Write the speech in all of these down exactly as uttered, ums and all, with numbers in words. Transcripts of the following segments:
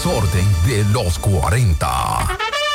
desorden de los cuarenta.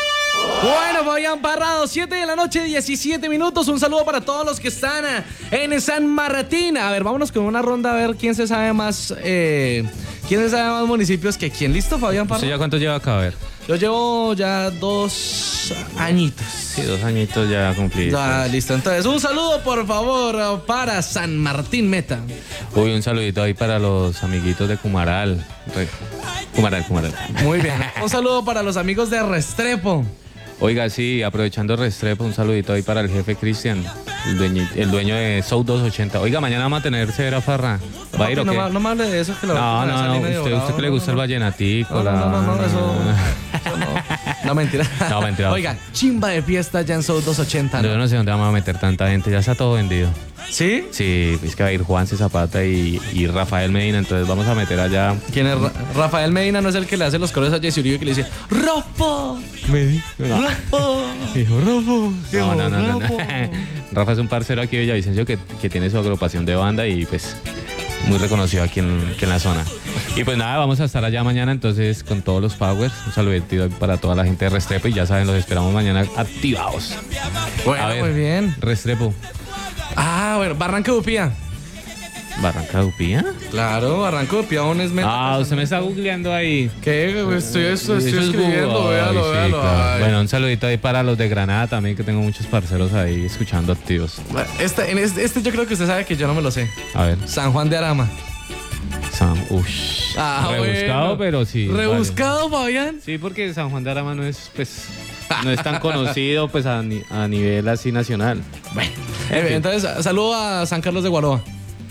Bueno, Fabián Parrado, siete de la noche, diecisiete minutos. Un saludo para todos los que están en San Martín. A ver, vámonos con una ronda a ver quién se sabe más, eh, quién se sabe más municipios que quién. ¿Listo, Fabián Parrado? ¿Usted ya cuánto lleva acá? A ver. Yo llevo ya dos añitos. Sí, dos añitos ya cumplí. Ya, listo. Entonces, un saludo, por favor, para San Martín Meta. Uy, un saludito ahí para los amiguitos de Cumaral. Re- Cumaral, Cumaral. Muy bien. Un saludo para los amigos de Restrepo. Oiga, sí, aprovechando Restrepo, un saludito ahí para el jefe Cristian, el dueño, el dueño de South doscientos ochenta. Oiga, mañana vamos a tener Severa Farra. ¿Va a ir o no, qué? no, no me hable de eso que lo No, me no, salí no, medio usted, bravo, usted que le no, gusta no, el vallenatico. No, no, no, no, no, eso, eso no. No, mentira. No, mentira. Oiga, chimba de fiesta ya en South doscientos ochenta, ¿no? Yo no sé dónde vamos a meter tanta gente, ya está todo vendido. ¿Sí? Sí, es que va a ir Juanse Zapata y, y Rafael Medina, entonces vamos a meter allá. ¿Quién es? Ra- Rafael Medina no es el que le hace los colores a Jesse Uribe que le dice ¡Rafa! Medina. ¡Rafa! Dijo Rafa. No, no, no, no, no. Rafa. Rafa es un parcero aquí de Villavicencio que, que tiene su agrupación de banda y pues muy reconocido aquí en, aquí en la zona. Y pues nada, vamos a estar allá mañana entonces con todos los powers. Un saludito para toda la gente de Restrepo y ya saben, los esperamos mañana activados. Bueno, A ver, muy bien. Restrepo. Ah, bueno, Barranca Upía. ¿Barranca Upía? Claro, Barranca Upía aún es meta. Ah, usted me está googleando ahí. ¿Qué? Estoy, estoy, estoy Eso es escribiendo, Google. véalo, Ay, sí, véalo. claro. Ay. Bueno, un saludito ahí para los de Granada también, que tengo muchos parceros ahí escuchando activos. Este, en este, este yo creo que usted sabe que yo no me lo sé. A ver, San Juan de Arama. Sam, ush. Ah, Rebuscado, bueno. pero sí. ¿Rebuscado, vale. Fabián? Sí, porque San Juan de Arama no es, pues, no es tan conocido, pues, a, ni- a nivel así nacional. Bueno. Eh, entonces, saludo a San Carlos de Guaroa.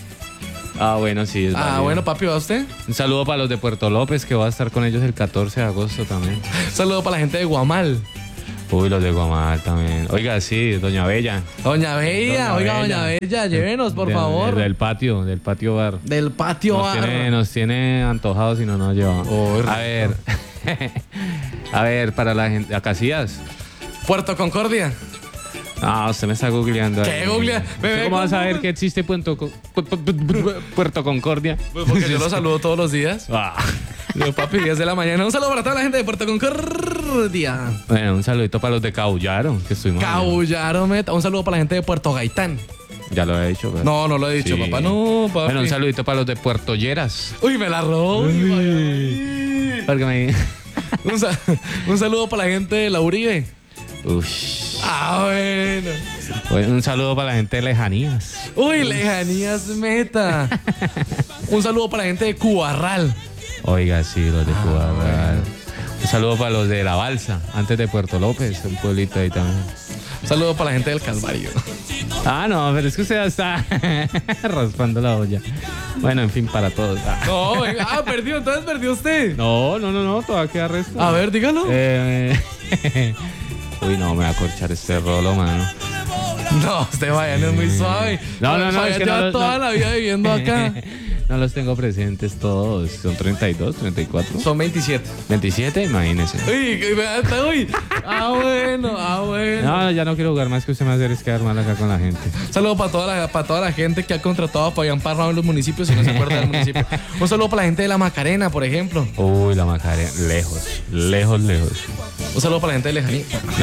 Ah, bueno, sí. Es Ah, válido. bueno, papi, ¿va usted? Un saludo para los de Puerto López, que va a estar con ellos el catorce de agosto también. Saludo para la gente de Guamal. Uy, los de Guamal también. Oiga, sí, Doña Bella. Doña Bella, Doña oiga, Bella. Doña Bella, llévenos, por De- favor. Del patio, del patio bar. Del patio Nos bar. tiene, nos tiene antojados y no nos lleva. Oh, a ver, a ver, para la gente, a Casillas. Puerto Concordia. Ah, usted me está googleando. ¿Qué ahí. googlea? ¿Usted Bebé, ¿Cómo va a ¿cómo? saber que existe Puerto, Co- Pu- Pu- Pu- Pu- Puerto Concordia? Pues porque yo lo saludo todos los días. Ah. Yo, papi, diez de la mañana. Un saludo para toda la gente de Puerto Concordia. Bueno, un saludito para los de Caullaro, que estuvimos. allá. Caullaro, meta. Un saludo para la gente de Puerto Gaitán. Ya lo he dicho. pero- No, no lo he dicho, Sí. papá. No, papi. Bueno, un saludito para los de Puerto Lleras. Uy, me la robó. Porque me... Un, sa- un saludo para la gente de La Uribe. Ush. Ah, bueno. Bueno, un saludo para la gente de Lejanías. Uy, lejanías meta. Un saludo para la gente de Cubarral. Oiga, sí, los de Cuba. Real. Un saludo para los de La Balsa, antes de Puerto López, un pueblito ahí también. Un saludo para la gente del Calvario. Ah, no, pero es que usted ya está raspando la olla. Bueno, en fin, para todos. Ah. No, venga. Ah, perdió. Entonces perdió usted. No, no, no, no, todavía queda resto. A ver, dígalo. Eh, Uy, no, me va a corchar este rolo, mano. No, usted vaya, no es muy suave. No, no, no, Fabián es que lleva no- toda no. la vida viviendo acá. No los tengo presentes todos. Son treinta y dos, treinta y cuatro. Son veintisiete. veintisiete, imagínese. Uy, que me da- uy. Ah, bueno, ah, bueno. No, ya no quiero jugar más, que usted me hace es quedar mal acá con la gente. Saludo para toda la, para toda la gente que ha contratado a Fabián Parra en los municipios y no se acuerda del municipio. Un saludo para la gente de La Macarena, por ejemplo. Uy, la Macarena, lejos, lejos, lejos. Un saludo para la gente de Lejanía.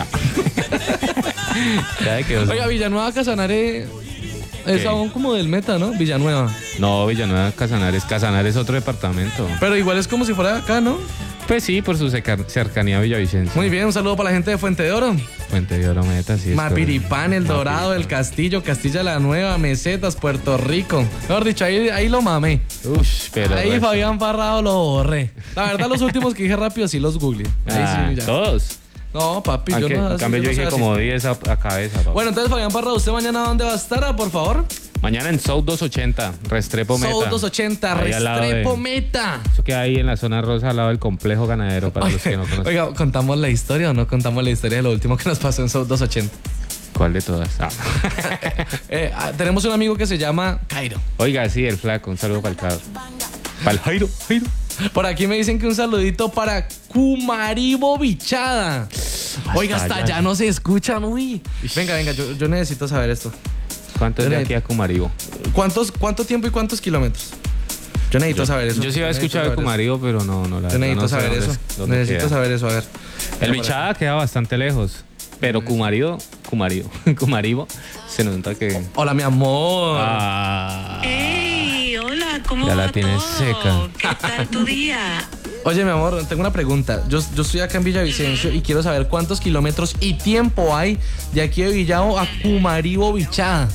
¿Sabe qué? Oiga, Villanueva Casanare es ¿Qué? aún como del meta, ¿no? Villanueva. No, Villanueva, Casanares. Casanares es otro departamento. Pero igual es como si fuera de acá, ¿no? Pues sí, por su cerca- cercanía a Villavicencio. Muy bien, un saludo para la gente de Fuente de Oro. Fuente de Oro Meta, sí. es Mapiripán, El Dorado, El Castillo, Castilla la Nueva, Mesetas, Puerto Rico. Mejor dicho, ahí, ahí lo mamé. correcto. Ush, pero... Ahí resto. Fabián Parrado lo borré. La verdad, los últimos que dije rápido sí los googleé. Ahí Ah, sí, ya. todos. No, papi, yo Aunque, no. en así cambio, yo no dije soy como así. diez a, a cabeza. papá. Bueno, entonces, Fabián Parrado, ¿usted mañana dónde va a estar, ah, por favor? Mañana en South doscientos ochenta, Restrepo Meta. South doscientos ochenta, Ahí al lado de- Restrepo Meta. Eso queda ahí en la zona rosa al lado del complejo ganadero para los que no conocen. Oiga, ¿contamos la historia o no contamos la historia de lo último que nos pasó en South doscientos ochenta? ¿Cuál de todas? Ah. Eh, ah, tenemos un amigo que se llama Cairo. Oiga, sí, el flaco. Un saludo para el Cado. Para el Jairo, Jairo. Por aquí me dicen que un saludito para Kumaribo Bichada. Oiga, hasta allá. allá no se escuchan, uy. Venga, venga, yo, yo necesito saber esto. ¿Cuánto es de Espera. aquí a Cumaribo? ¿Cuántos, ¿Cuánto tiempo y cuántos kilómetros? Yo Yo necesito Yo, saber eso. yo sí había Yo necesito escuchado de saber eso. Cumarío, pero no, no la Yo necesito no sé saber dónde eso. es- dónde Necesito queda. saber eso, a ver. El Bichada queda bastante lejos, pero Cumarío, Cumarío, Cumaribo, se nota que... Hola, mi amor. Ah, ¡Ey! Hola, ¿cómo Ya la va tienes todo? seca. ¿Qué tal tu día? Oye, mi amor, tengo una pregunta. Yo, yo estoy acá en Villavicencio y quiero saber cuántos kilómetros y tiempo hay de aquí de Villavo a Cumaribo, Bichada.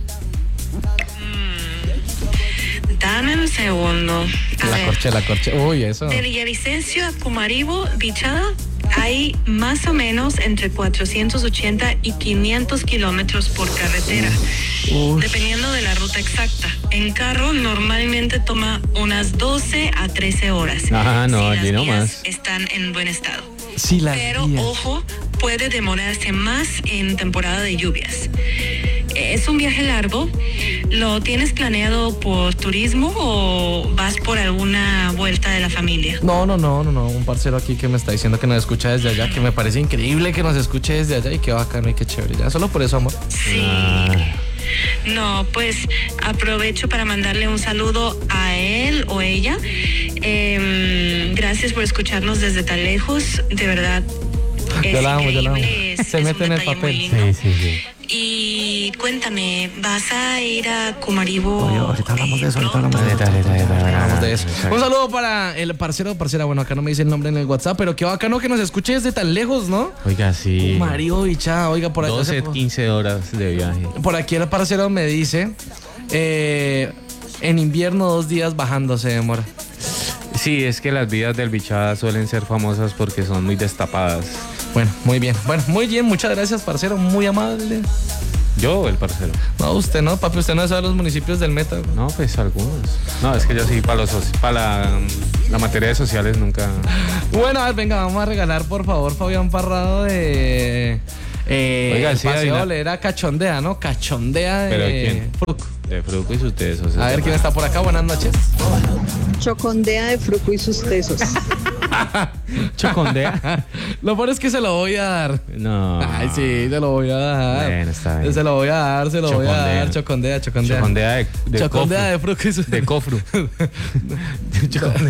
Dame un segundo. A La ver, corche, la corche. Uy, eso. de Villavicencio a Cumaribo, Bichada, hay más o menos entre cuatrocientos ochenta y quinientos kilómetros por carretera, Uy. dependiendo de la ruta exacta. En carro normalmente toma unas doce a trece horas. Ah, no, si allí las no vías más. están en buen estado. Sí, las Pero vías. ojo, puede demorarse más en temporada de lluvias. Es un viaje largo. ¿Lo tienes planeado por turismo o vas por alguna vuelta de la familia? No, no, no, no, no. Un parcero aquí que me está diciendo que nos escucha desde allá, que me parece increíble que nos escuche desde allá y qué bacano y qué chévere. Ya solo por eso, amor. Sí. Ah. No, pues aprovecho para mandarle un saludo a él o ella. Em, gracias por escucharnos desde tan lejos. De verdad. Es Yo la amo, yo la amo. increíble, es- Se es mete un en el detalle papel. muy lindo. sí, sí, sí. Y cuéntame, ¿vas a ir a Cumaribo? Oye, ahorita hablamos de eso, ahorita hablamos de eso. Dale, dale, dale, dale, Hablamos de dale, eso. exacto. Un saludo para el parcero o parcera. Bueno, acá no me dice el nombre en el WhatsApp, pero qué bacano que nos escuche desde tan lejos, ¿no? Oiga, sí. Mario Bichada, oiga, por acá. doce, se- quince horas de viaje. Por aquí el parcero me dice, eh, en invierno dos días bajando se demora. Sí, es que las vías del Bichada suelen ser famosas porque son muy destapadas. Bueno, muy bien. Bueno, muy bien, muchas gracias, parcero, muy amable. ¿Yo o el parcero? No, usted no, papi, usted no sabe los municipios del Meta. No, pues algunos. No, es que yo sí, para, los, soci- para la, la materia de sociales nunca... Bueno, a ver, venga, vamos a regalar, por favor, Fabián Parrado de... Eh, Oiga, el sí, paseo adivina- bolera Cachondea, ¿no? Cachondea de... ¿Pero de quién? Fruco. De Fruco y sus tesos. A ver quién está por acá, buenas noches. Chocondea de Fruco y sus tesos. ¿Chocondea? Lo peor es que se lo voy a dar. No. Ay, sí, se lo voy a dar. Bueno, está bien. Se lo voy a dar, se lo voy a Chocondea. dar. Chocondea, chocondea. Chocondea de, de Chocondea Cofru. de Fruco y sus... De Cofru. Chocondea.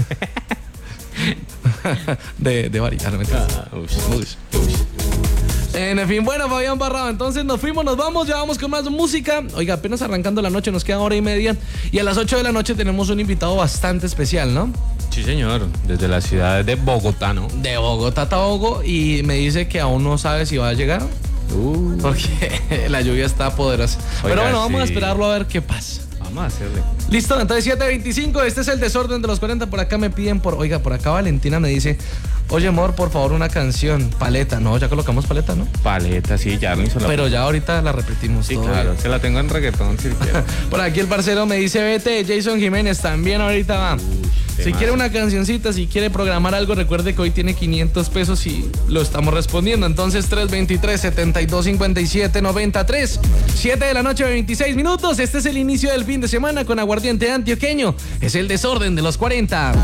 de, de varita, no me entiendes. Ah, uy, uy, uy. En fin, bueno, Fabián Barrado, entonces nos fuimos, nos vamos, ya vamos con más música. Oiga, apenas arrancando la noche, nos queda hora y media. Y a las ocho de la noche tenemos un invitado bastante especial, ¿no? Sí, señor. Desde la ciudad de Bogotá, ¿no? De Bogotá a Tabogo, y me dice que aún no sabe si va a llegar, Uh, porque la lluvia está poderosa. Pero Oiga, bueno, vamos a sí. esperarlo a ver qué pasa. vamos a hacerle. Listo, entonces siete veinticinco, este es el desorden de los cuarenta. Por acá me piden por, oiga, por acá Valentina me dice, oye amor, por favor una canción, Paleta. No, ya colocamos Paleta, ¿no? Paleta, sí, ya lo hizo la... Pero ya ahorita la repetimos. Sí, todo claro. bien. Se la tengo en reggaetón, si quiere. Por aquí el parcero me dice, vete, Jason Jiménez, también ahorita va. Si temazo. quiere una cancioncita, si quiere programar algo, recuerde que hoy tiene quinientos pesos y lo estamos respondiendo. Entonces, tres veintitrés, setenta y dos, cincuenta y siete, noventa y tres, siete de la noche, veintiséis minutos. Este es el inicio del fin de semana con aguardiente antioqueño. Es el desorden de los cuarenta.